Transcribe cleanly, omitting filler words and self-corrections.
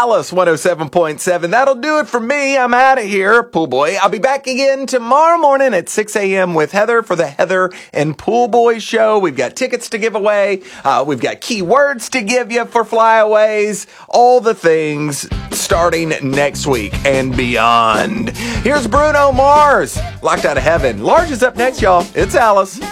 Alice 107.7. That'll do it for me. I'm out of here, Pool Boy. I'll be back again tomorrow morning at 6 a.m. with Heather for the Heather and Pool Boy show. We've got tickets to give away. We've got keywords to give you for flyaways. All the things starting next week and beyond. Here's Bruno Mars, Locked Out of Heaven. Large is up next, y'all. It's Alice.